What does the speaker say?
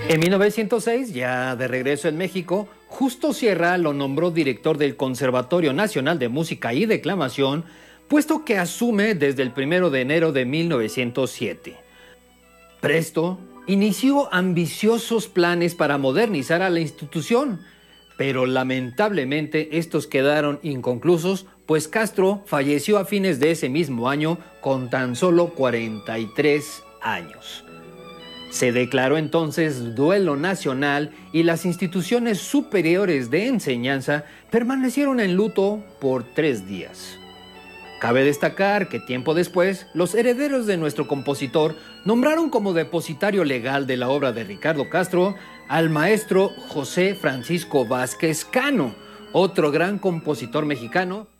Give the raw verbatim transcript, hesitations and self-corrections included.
En mil novecientos seis, ya de regreso en México, Justo Sierra lo nombró director del Conservatorio Nacional de Música y Declamación, puesto que asume desde el primero de enero de mil novecientos siete. Presto inició ambiciosos planes para modernizar a la institución, pero lamentablemente estos quedaron inconclusos, pues Castro falleció a fines de ese mismo año con tan solo cuarenta y tres años. Se declaró entonces duelo nacional y las instituciones superiores de enseñanza permanecieron en luto por tres días. Cabe destacar que tiempo después, los herederos de nuestro compositor nombraron como depositario legal de la obra de Ricardo Castro al maestro José Francisco Vázquez Cano, otro gran compositor mexicano.